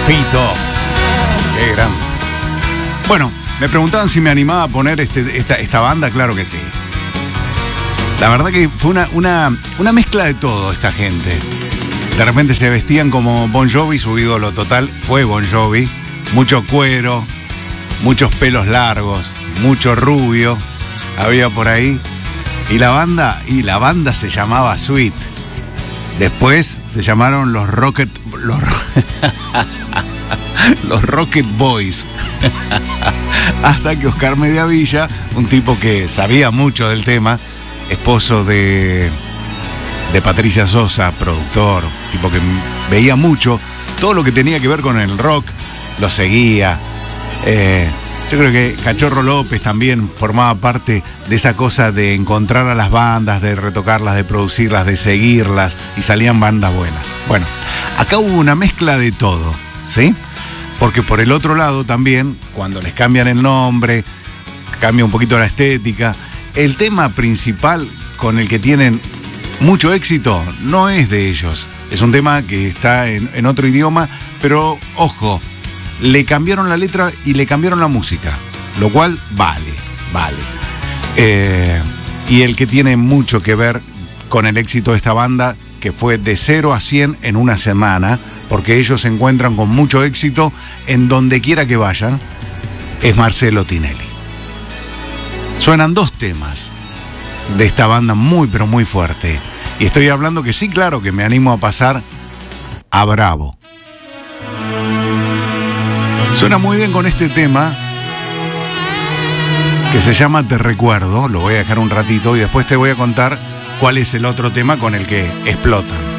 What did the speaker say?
Fito. Qué grande. Bueno, me preguntaban si me animaba a poner esta banda. Claro que sí. La verdad que fue una mezcla de todo esta gente. De repente se vestían como Bon Jovi, su ídolo total fue Bon Jovi. Mucho cuero, muchos pelos largos, mucho rubio había por ahí. Y la banda se llamaba Sweet. Después se llamaron los Rocket Boys. Hasta que Oscar Mediavilla, un tipo que sabía mucho del tema, esposo de Patricia Sosa, productor, tipo que veía mucho, todo lo que tenía que ver con el rock, lo seguía. Yo creo que Cachorro López también formaba parte de esa cosa de encontrar a las bandas, de retocarlas, de producirlas, de seguirlas, y salían bandas buenas. Bueno, acá hubo una mezcla de todo, ¿sí? Porque por el otro lado también, cuando les cambian el nombre, cambia un poquito la estética. El tema principal con el que tienen mucho éxito no es de ellos. Es un tema que está en otro idioma, pero ojo, le cambiaron la letra y le cambiaron la música, lo cual vale. Y el que tiene mucho que ver con el éxito de esta banda, que fue de 0 a 100 en una semana, porque ellos se encuentran con mucho éxito en donde quiera que vayan, es Marcelo Tinelli. Suenan 2 temas de esta banda muy pero muy fuerte. Y estoy hablando que sí, claro, que me animo a pasar a Bravo. Suena muy bien con este tema que se llama Te Recuerdo. Lo voy a dejar un ratito y después te voy a contar cuál es el otro tema con el que explotan.